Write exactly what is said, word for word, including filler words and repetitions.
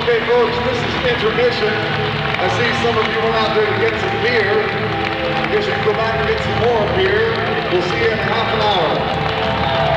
Okay, folks, this is intermission. I see some of you went out there to get